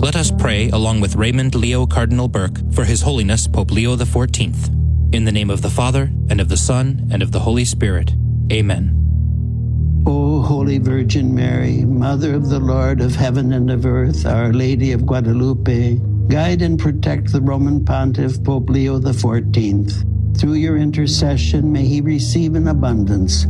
Let us pray along with Raymond Leo Cardinal Burke for His Holiness Pope Leo XIV. In the name of the Father, and of the Son, and of the Holy Spirit. Amen. O Holy Virgin Mary, Mother of the Lord of heaven and of earth, Our Lady of Guadalupe, guide and protect the Roman Pontiff Pope Leo XIV. Through your intercession, may he receive in abundance